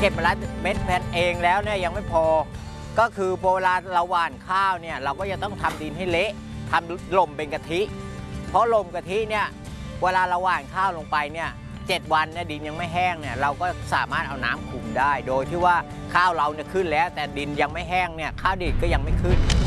ก็บเมล็ดพันธุ์เองแล้วเนี่ยยังไม่พอก็คือเวลาเราหว่านข้าวเนี่ยเราก็จะต้องทำดินให้เละทำล่มเป็นกะทิเพราะล่มกะทิเนี่ยเวลาเราหว่านข้าวลงไปเนี่ย7 วันเนี่ยดินยังไม่แห้งเนี่ยเราก็สามารถเอาน้ำคลุมได้โดยที่ว่าข้าวเราเนี่ยขึ้นแล้วแต่ดินยังไม่แห้งเนี่ยข้าวดีดก็ยังไม่ขึ้น